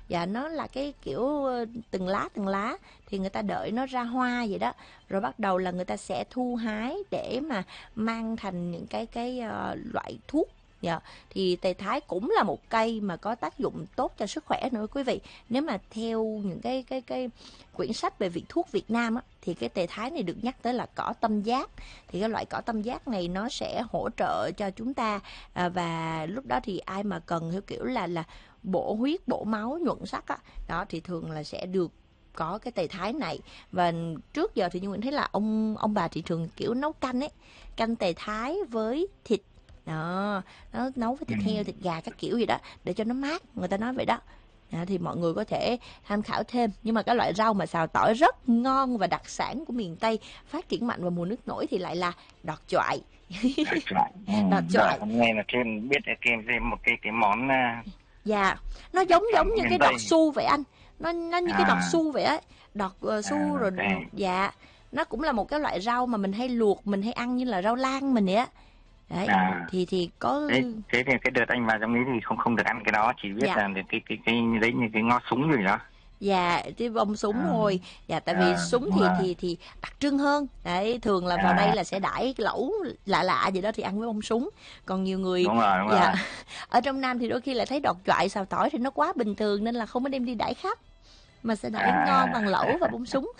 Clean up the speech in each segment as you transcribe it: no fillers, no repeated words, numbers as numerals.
Dạ, nó là cái kiểu từng lá thì người ta đợi nó ra hoa vậy đó. Rồi bắt đầu là người ta sẽ thu hái để mà mang thành những cái loại thuốc. Dạ, thì tề thái cũng là một cây mà có tác dụng tốt cho sức khỏe nữa quý vị. Nếu mà theo những cái quyển sách về vị thuốc Việt Nam á, thì cái tề thái này được nhắc tới là cỏ tâm giác. Thì cái loại cỏ tâm giác này nó sẽ hỗ trợ cho chúng ta, và lúc đó thì ai mà cần theo kiểu là bổ huyết, bổ máu, nhuận sắc á, đó thì thường là sẽ được có cái tề thái này. Và trước giờ thì như mình thấy là ông bà chị thường kiểu nấu canh ấy, canh tề thái với thịt đó, nó nấu với Ừ. thịt heo, thịt gà các kiểu gì đó để cho nó mát, người ta nói vậy đó. Thì mọi người có thể tham khảo thêm. Nhưng mà cái loại rau mà xào tỏi rất ngon và đặc sản của miền Tây phát triển mạnh vào mùa nước nổi thì lại là đọt choại. Đọt choại. Đọt Rồi choại. hôm nay là thêm biết thêm một cái món Dạ, nó đặc giống sản giống của như miền cái Tây. đọt su vậy anh. Nó như cái đọt À, su vậy á. Đọt su rồi. ok. Dạ, nó cũng là một cái loại rau mà mình hay luộc, mình hay ăn như là rau lang mình vậy á. Đấy, À, thì có. thế thì cái đợt anh vào trong ấy thì không không được ăn cái đó, chỉ biết Dạ. là cái đấy như cái ngó súng rồi đó. Dạ, cái bông súng À, thôi. Dạ, tại vì súng đúng thì rồi. thì đặc trưng hơn. Đấy, thường là vào đây À, là sẽ đãi cái lẩu lạ lạ gì đó thì ăn với bông súng. Còn nhiều người, đúng rồi, đúng dạ, rồi. ở trong Nam thì đôi khi lại thấy đọt choại xào tỏi thì nó quá bình thường nên là không có đem đi đãi khách, mà sẽ đãi ngon bằng lẩu và bông súng.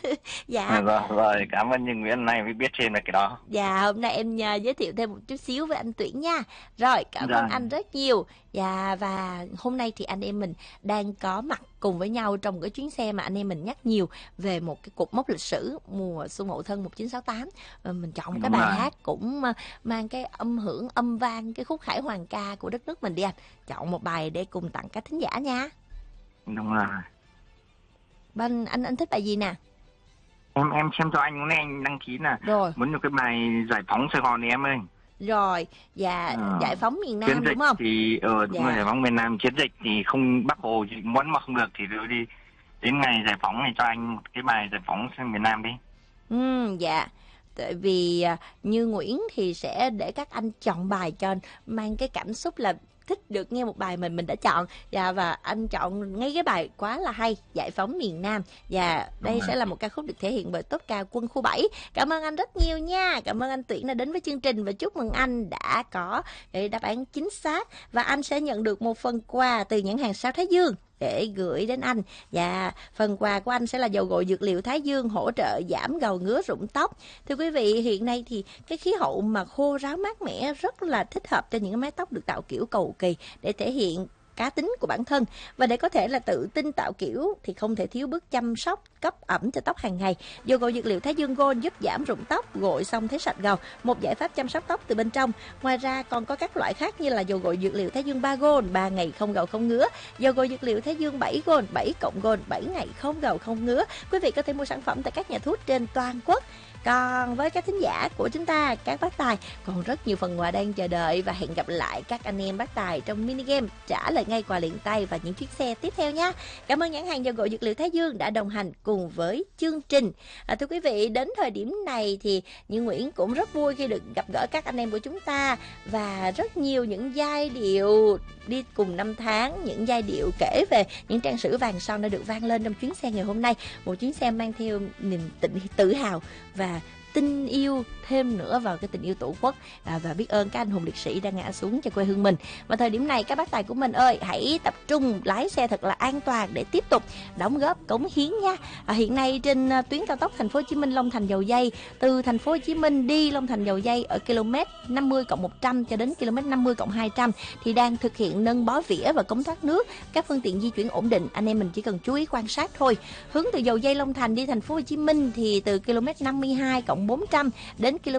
Dạ. Rồi, rồi, cảm ơn Như Nguyễn này mới biết thêm về cái đó. Dạ, hôm nay em giới thiệu thêm một chút xíu với anh Tuyển nha. Rồi, cảm ơn Rồi, anh rất nhiều. Dạ, và hôm nay thì anh em mình đang có mặt cùng với nhau trong một cái chuyến xe mà anh em mình nhắc nhiều về một cái cột mốc lịch sử mùa Xuân Mậu Thân 1968. Mình chọn một cái đúng bài rồi, hát cũng mang cái âm hưởng, âm vang, cái khúc khải hoàng ca của đất nước mình đi anh. Chọn một bài để cùng tặng các thính giả nha. đúng rồi. Anh thích bài gì nè? Em xem cho anh, hôm nay anh đăng ký là Rồi. muốn một cái bài giải phóng Sài Gòn đi em ơi. Rồi, dạ, Ờ, giải phóng miền chiến Nam dịch đúng không? thì đúng rồi, Dạ. giải phóng miền Nam, chiến dịch thì không, Bác Hồ thì muốn mà không được thì đưa đi đến ngày giải phóng này cho anh một cái bài giải phóng sang miền Nam đi. Dạ. Tại vì như Nguyễn thì sẽ để các anh chọn bài cho mang cái cảm xúc là thích được nghe một bài mình đã chọn. Dạ, và anh chọn ngay cái bài quá là hay, Giải phóng miền Nam. Và Đúng đây rồi. sẽ là một ca khúc được thể hiện bởi tốt ca Quân khu 7. Cảm ơn anh rất nhiều nha. Cảm ơn anh Tuyển đã đến với chương trình và chúc mừng anh đã có cái đáp án chính xác, và anh sẽ nhận được một phần quà từ nhãn hàng Sao Thái Dương để gửi đến anh. Và phần quà của anh sẽ là dầu gội dược liệu Thái Dương hỗ trợ giảm gầu ngứa rụng tóc. Thưa quý vị, hiện nay thì cái khí hậu mà khô ráo mát mẻ rất là thích hợp cho những cái mái tóc được tạo kiểu cầu kỳ để thể hiện cá tính của bản thân. Và để có thể là tự tin tạo kiểu thì không thể thiếu bước chăm sóc cấp ẩm cho tóc hàng ngày. Dầu gội dược liệu Thái Dương Gold giúp giảm rụng tóc, gội xong thấy sạch gầu, một giải pháp chăm sóc tóc từ bên trong. Ngoài ra còn có các loại khác như là dầu gội dược liệu Thái Dương 3 Gold 3 ngày không gầu không ngứa, dầu gội dược liệu Thái Dương 7 Gold 7 cộng Gold 7 ngày không gầu không ngứa. Quý vị có thể mua sản phẩm tại các nhà thuốc trên toàn quốc. Còn với các thính giả của chúng ta, các bác tài còn rất nhiều phần quà đang chờ đợi, và hẹn gặp lại các anh em bác tài trong mini game trả lời ngay quà liền tay và những chuyến xe tiếp theo nha. Cảm ơn nhãn hàng dầu gội dược liệu Thái Dương đã đồng hành cùng với chương trình. Thưa quý vị, đến thời điểm này thì Như Nguyễn cũng rất vui khi được gặp gỡ các anh em của chúng ta, và rất nhiều những giai điệu đi cùng năm tháng, những giai điệu kể về những trang sử vàng son đã được vang lên trong chuyến xe ngày hôm nay. Một chuyến xe mang theo niềm tự hào và tin yêu thêm nữa vào cái tình yêu tổ quốc, và biết ơn các anh hùng liệt sĩ đang ngã xuống cho quê hương mình. Và thời điểm này các bác tài của mình ơi, hãy tập trung lái xe thật là an toàn để tiếp tục đóng góp cống hiến nha. Hiện nay trên tuyến cao tốc Thành phố Hồ Chí Minh Long Thành Dầu Giây, từ Thành phố Hồ Chí Minh đi Long Thành Dầu Giây ở km 50+100 cho đến km 50+200 thì đang thực hiện nâng bó vỉa và cống thoát nước, các phương tiện di chuyển ổn định, anh em mình chỉ cần chú ý quan sát thôi. Hướng từ Dầu Giây Long Thành đi Thành phố Hồ Chí Minh thì từ km 52+400 đến km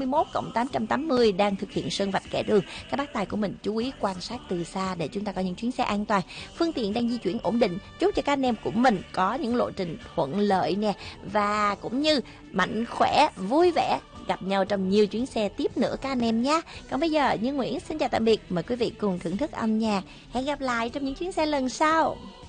51+880 đang thực hiện sơn vạch kẻ đường. Các bác tài của mình chú ý quan sát từ xa để chúng ta có những chuyến xe an toàn, phương tiện đang di chuyển ổn định. Chúc cho các anh em của mình có những lộ trình thuận lợi nè, và cũng như mạnh khỏe, vui vẻ, gặp nhau trong nhiều chuyến xe tiếp nữa các anh em nhé. Còn bây giờ Như Nguyễn xin chào tạm biệt, mời quý vị cùng thưởng thức âm nhạc. Hẹn gặp lại trong những chuyến xe lần sau.